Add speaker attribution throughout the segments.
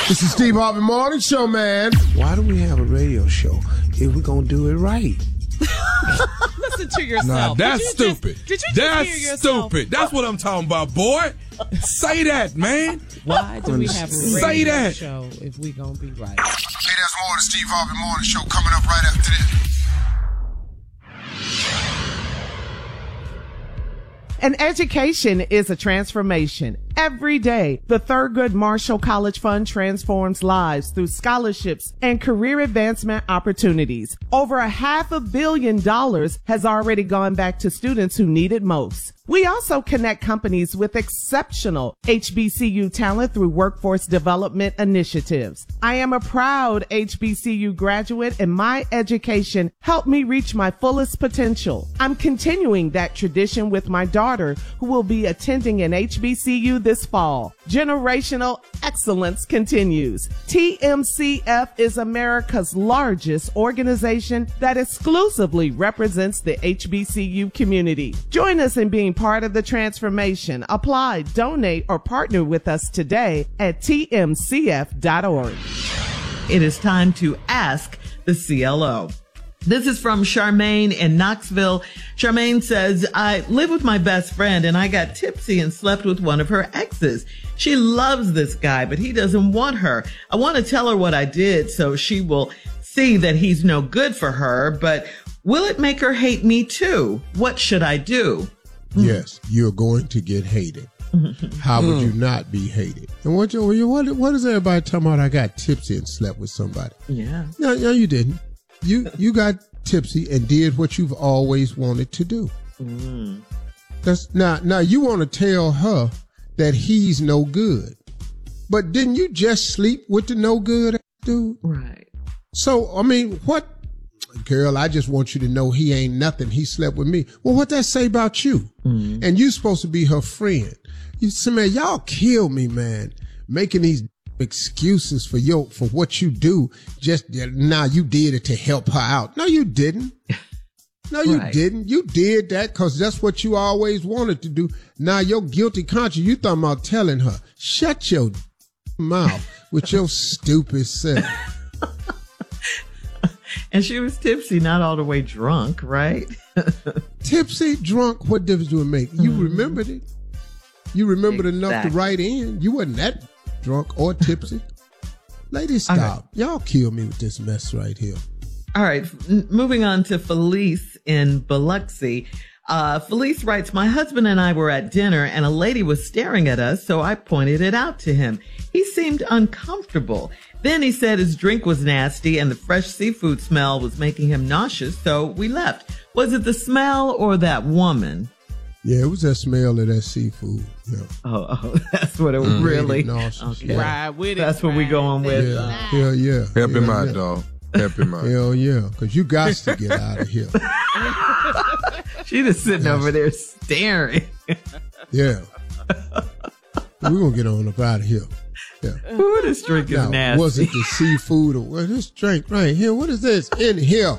Speaker 1: This is Steve Harvey Morning Show, man. Why do we have a radio show if we're going to do it right?
Speaker 2: Listen to yourself.
Speaker 3: Nah, that's stupid.
Speaker 2: Did you
Speaker 3: that's
Speaker 2: hear yourself?
Speaker 3: stupid. That's what I'm talking about, boy. Say that, man.
Speaker 2: Why do we have a
Speaker 3: Say
Speaker 2: radio
Speaker 3: that.
Speaker 2: show if we gonna be right?
Speaker 1: Hey, there's more of the Steve Harvey Morning Show coming up right after this.
Speaker 4: An education is a transformation. Every day, the Thurgood Marshall College Fund transforms lives through scholarships and career advancement opportunities. Over $500 million has already gone back to students who need it most. We also connect companies with exceptional HBCU talent through workforce development initiatives. I am a proud HBCU graduate, and my education helped me reach my fullest potential. I'm continuing that tradition with my daughter, who will be attending an HBCU this fall. Generational excellence continues. TMCF is America's largest organization that exclusively represents the HBCU community. Join us in being part of the transformation. Apply, donate, or partner with us today at tmcf.org.
Speaker 5: It is time to ask the CLO. This is from Charmaine in Knoxville. Charmaine says, I live with my best friend and I got tipsy and slept with one of her exes. She loves this guy, but he doesn't want her. I want to tell her what I did so she will see that he's no good for her, but will it make her hate me too? What should I do?
Speaker 1: Yes, you're going to get hated. How would you not be hated? And what is everybody talking about? I got tipsy and slept with somebody.
Speaker 5: Yeah.
Speaker 1: No, you didn't. You got tipsy and did what you've always wanted to do. That's now you want to tell her that he's no good. But didn't you just sleep with the no good dude?
Speaker 5: Right.
Speaker 1: So, I mean, what? Girl, I just want you to know he ain't nothing. He slept with me. Well, what that say about you? And you supposed to be her friend. You say, man, y'all kill me, man. Making these excuses for what you do. Just now you did it to help her out. No, you didn't. No, you didn't. You did that because that's what you always wanted to do. Now your guilty conscience, you talking about telling her, shut your mouth with your stupid self.
Speaker 5: And she was tipsy, not all the way drunk, right?
Speaker 1: Tipsy, drunk, what difference do it make? You remembered it. You remembered enough to write in. You wasn't that drunk or tipsy. Ladies, stop. Y'all kill me with this mess right here.
Speaker 5: All right. Moving on to Felice in Biloxi. Felice writes, my husband and I were at dinner and a lady was staring at us, so I pointed it out to him. He seemed uncomfortable. Then he said his drink was nasty and the fresh seafood smell was making him nauseous, so we left. Was it the smell or that woman?
Speaker 1: Yeah, it was that smell of that seafood. Yeah.
Speaker 5: Oh, that's what it was really.
Speaker 1: Okay.
Speaker 2: Ride with it.
Speaker 5: That's what we going with.
Speaker 1: Yeah.
Speaker 3: Help him out, dog. Help him out.
Speaker 1: Hell yeah, because you got to get out of here.
Speaker 5: She just sitting over there staring.
Speaker 1: Yeah. We're going to get on up out of here. Yeah.
Speaker 5: Ooh, this drink is nasty.
Speaker 1: Was it the seafood or this drink right here? What is this in here?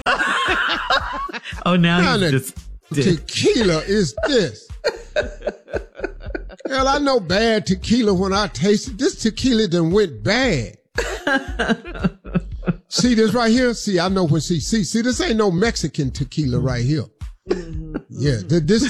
Speaker 5: Oh, now he's just
Speaker 1: tequila is this? Hell, I know bad tequila when I taste it. This tequila done went bad. See this right here? See, I know when see, this ain't no Mexican tequila right here. Yeah, this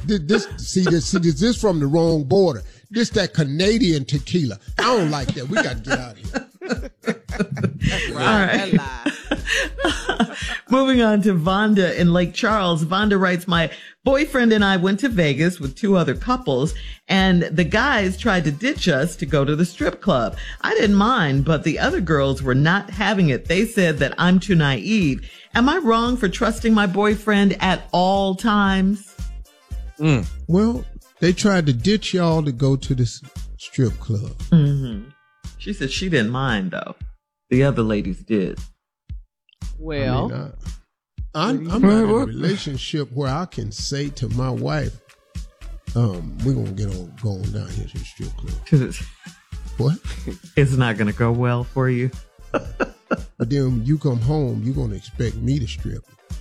Speaker 1: from the wrong border. This that Canadian tequila. I don't like that. We got to get out of here.
Speaker 5: All right. Moving on to Vonda in Lake Charles. Vonda writes, my boyfriend and I went to Vegas with two other couples, and the guys tried to ditch us to go to the strip club. I didn't mind, but the other girls were not having it. They said that I'm too naive. Am I wrong for trusting my boyfriend at all times?
Speaker 1: Well, they tried to ditch y'all to go to the strip club.
Speaker 5: She said she didn't mind, though. The other ladies did.
Speaker 2: Well,
Speaker 1: I'm not in a relationship where I can say to my wife, we're going to get on going down here to the strip club. What?
Speaker 5: It's not going to go well for you.
Speaker 1: But then when you come home, you're going to expect me to strip.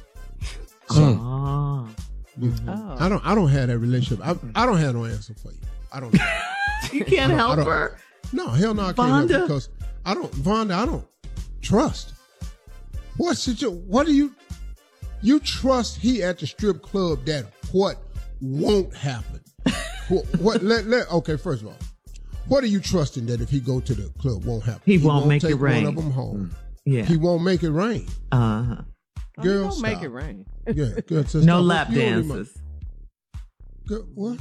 Speaker 5: So,
Speaker 1: I don't have that relationship. I don't have no answer for you. I don't know.
Speaker 5: You can't help her.
Speaker 1: No, hell no, I can't help because I don't trust. What do you trust he at the strip club that what won't happen? Okay, first of all, what are you trusting that if he go to the club won't happen?
Speaker 5: He won't make
Speaker 1: take
Speaker 5: it rain.
Speaker 1: One of them home.
Speaker 5: Yeah.
Speaker 1: He won't make it rain.
Speaker 5: Uh-huh.
Speaker 1: Girl,
Speaker 2: don't make it rain.
Speaker 1: Yeah, girl, so
Speaker 5: No
Speaker 1: stop.
Speaker 5: lap
Speaker 1: You only
Speaker 5: dances.
Speaker 1: Girl, what?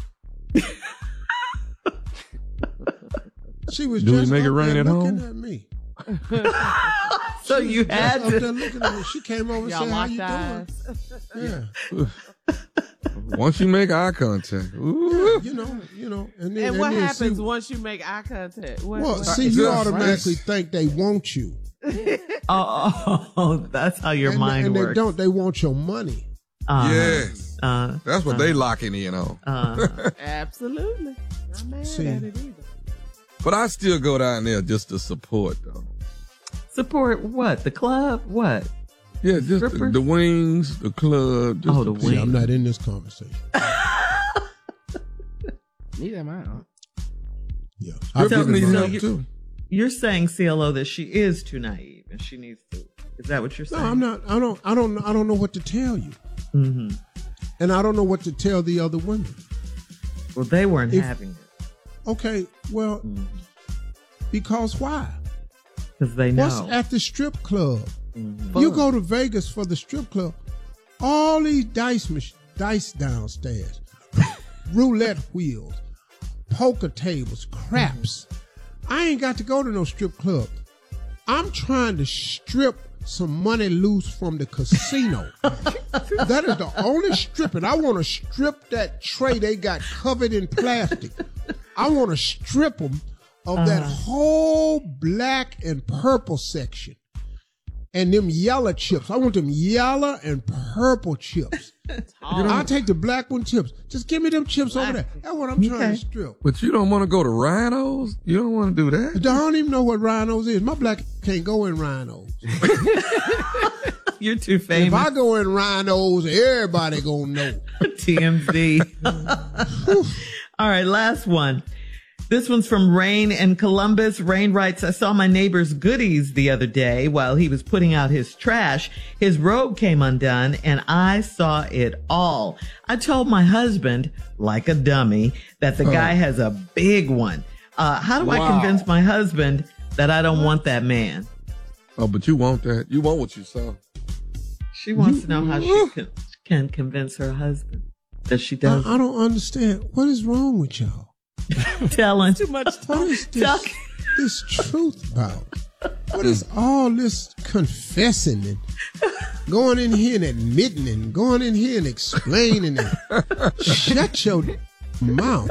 Speaker 1: She was
Speaker 3: Do we
Speaker 1: just
Speaker 3: make it
Speaker 1: up
Speaker 3: rain
Speaker 1: there
Speaker 3: at
Speaker 1: looking
Speaker 3: home?
Speaker 1: at me.
Speaker 5: So you had
Speaker 1: Up there
Speaker 5: to.
Speaker 1: looking at me. She came over and
Speaker 2: Y'all
Speaker 1: said, "How
Speaker 2: locked
Speaker 1: you
Speaker 2: eyes.
Speaker 1: doing?" Yeah.
Speaker 3: Once you make eye contact, ooh.
Speaker 1: You know, and then
Speaker 2: And what
Speaker 1: then
Speaker 2: happens
Speaker 1: see,
Speaker 2: once you make eye contact?
Speaker 1: well, see, you automatically think they want you,
Speaker 5: Oh, that's how your mind
Speaker 1: and
Speaker 5: works.
Speaker 1: they don't. They want your money.
Speaker 3: Yes. That's what they locking in on.
Speaker 2: Absolutely. Not mad
Speaker 1: See.
Speaker 2: at it either.
Speaker 3: But I still go down there just to support, though.
Speaker 5: Support what? The club? What?
Speaker 3: Yeah, just
Speaker 5: Strippers?
Speaker 3: the wings, the club. Just
Speaker 5: Oh, the
Speaker 1: See,
Speaker 5: wings.
Speaker 1: I'm not in this conversation.
Speaker 2: Neither am I.
Speaker 1: Yeah, I'll
Speaker 3: Strippers
Speaker 1: give it
Speaker 3: need
Speaker 1: my-
Speaker 3: help, too.
Speaker 5: You're saying, CLO, that she is too naive and she needs to. Is that what you're saying?
Speaker 1: No, I'm not. I don't know what to tell you,
Speaker 5: Mm-hmm.
Speaker 1: and I don't know what to tell the other women.
Speaker 5: Well, they weren't
Speaker 1: If-
Speaker 5: having it
Speaker 1: Okay, well, because why?
Speaker 5: because they know.
Speaker 1: What's at the strip club?
Speaker 5: Mhm.
Speaker 1: You go to Vegas for the strip club, all these dice downstairs, roulette wheels, poker tables, craps. I ain't got to go to no strip club. I'm trying to strip some money loose from the casino. That is the only stripping. I want to strip that tray they got covered in plastic. I want to strip them of that whole black and purple section. And them yellow chips. I want them yellow and purple chips. I'll take the black one chips. Just give me them chips over there. That's what I'm trying to strip.
Speaker 3: But you don't want to go to Rhinos? You don't want to do that?
Speaker 1: I don't even know what Rhinos is. My black can't go in Rhinos.
Speaker 5: You're too
Speaker 1: If
Speaker 5: famous.
Speaker 1: I go in Rhinos, everybody gonna know.
Speaker 5: TMZ. All right, last one. This one's from Rain in Columbus. Rain writes, I saw my neighbor's goodies the other day while he was putting out his trash. His robe came undone and I saw it all. I told my husband, like a dummy, that the guy has a big one. How do I convince my husband that I don't want that man?
Speaker 3: Oh, but you want that. You want what you saw.
Speaker 5: She wants to know how she can convince her husband that she does.
Speaker 1: I don't understand. What is wrong with y'all?
Speaker 5: Telling.
Speaker 2: Too much
Speaker 1: What
Speaker 2: talk.
Speaker 1: is this truth about? What is all this confessing and going in here and admitting and going in here and explaining and shut your mouth.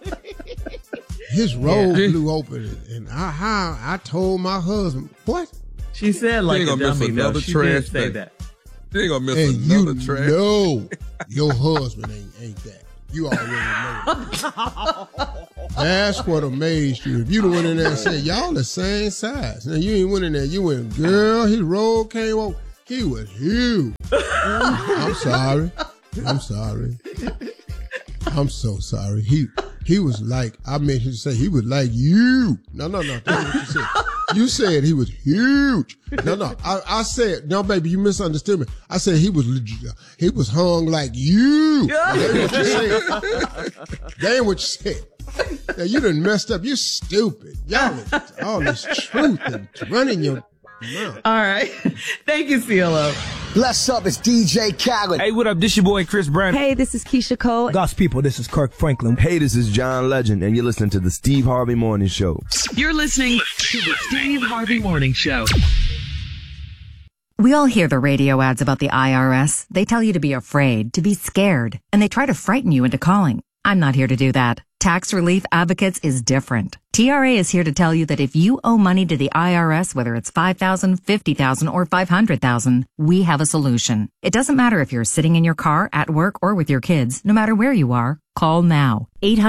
Speaker 1: His robe blew open and I told my husband, what?
Speaker 5: She said like
Speaker 3: ain't
Speaker 5: a
Speaker 3: gonna miss
Speaker 5: dummy, though.
Speaker 3: another
Speaker 5: She
Speaker 3: trash
Speaker 5: did say
Speaker 3: thing.
Speaker 5: that.
Speaker 3: You ain't gonna miss
Speaker 1: And you
Speaker 3: another trash.
Speaker 1: know your husband ain't that. You already know. That's what amazed you. If you'd have went in there and said, y'all the same size. Now you ain't went in there. You went, girl, his robe came over. He was huge. I'm sorry. I'm sorry. I'm so sorry. He was like, I meant to say he was like you. No. That's what you said. You said he was huge. No. I said, no, baby, you misunderstood me. I said he was hung like you. That ain't what you said. That ain't what you said. Now, you done messed up. You stupid. Y'all, all this truth and running your mouth.
Speaker 5: All right. Thank you, CLO.
Speaker 6: Bless up, it's DJ Khaled.
Speaker 7: Hey, what up? This your boy Chris Brown.
Speaker 8: Hey, this is Keisha Cole.
Speaker 7: God's people, this is Kirk Franklin.
Speaker 9: Hey, this is John Legend, and you're listening to the Steve Harvey Morning Show.
Speaker 10: You're listening to the Steve Harvey Morning Show.
Speaker 8: We all hear the radio ads about the IRS. They tell you to be afraid, to be scared, and they try to frighten you into calling. I'm not here to do that. Tax Relief Advocates is different. TRA is here to tell you that if you owe money to the IRS, whether it's $5,000, $50,000, or $500,000, we have a solution. It doesn't matter if you're sitting in your car, at work, or with your kids. No matter where you are, call now.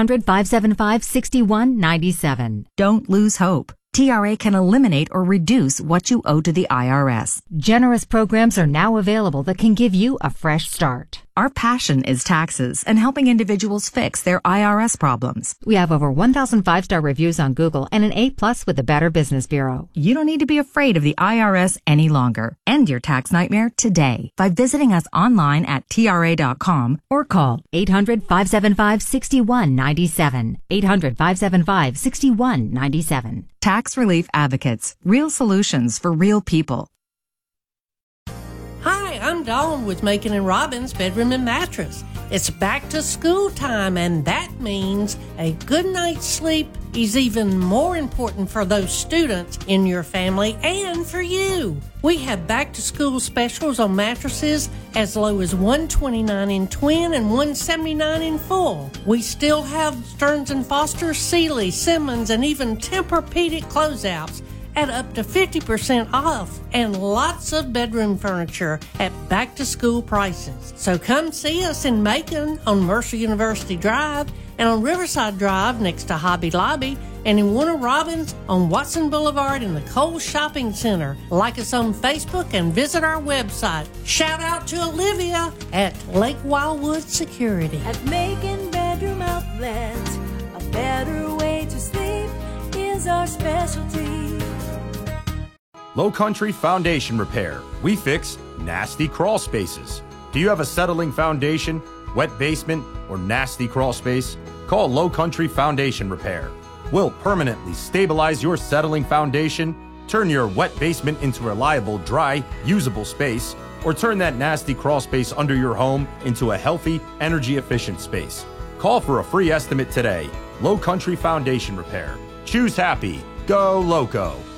Speaker 8: 800-575-6197. Don't lose hope. TRA can eliminate or reduce what you owe to the IRS. Generous programs are now available that can give you a fresh start. Our passion is taxes and helping individuals fix their IRS problems.
Speaker 11: We have over 1,000 5-star reviews on Google and an A+ with the Better Business Bureau.
Speaker 8: You don't need to be afraid of the IRS any longer. End your tax nightmare today by visiting us online at TRA.com or call
Speaker 11: 800-575-6197. 800-575-6197.
Speaker 8: Tax Relief Advocates. Real solutions for real people.
Speaker 12: Hi, I'm Dawn with Macon and Robbins Bedroom and Mattress. It's back to school time, and that means a good night's sleep is even more important for those students in your family and for you. We have back to school specials on mattresses as low as $129 in twin and $179 in full. We still have Stearns & Foster, Sealy, Simmons, and even Tempur-Pedic closeouts at up to 50% off, and lots of bedroom furniture at back-to-school prices. So come see us in Macon on Mercer University Drive and on Riverside Drive next to Hobby Lobby, and in Warner Robins on Watson Boulevard in the Kohl's Shopping Center. Like us on Facebook and visit our website. Shout out to Olivia at Lake Wildwood Security.
Speaker 13: At Macon Bedroom Outlets, a better way to sleep is our specialty.
Speaker 14: Low Country Foundation Repair. We fix nasty crawl spaces. Do you have a settling foundation, wet basement, or nasty crawl space? Call Low Country Foundation Repair. We'll permanently stabilize your settling foundation, turn your wet basement into a reliable, dry, usable space, or turn that nasty crawl space under your home into a healthy, energy-efficient space. Call for a free estimate today. Low Country Foundation Repair. Choose happy. Go Loco.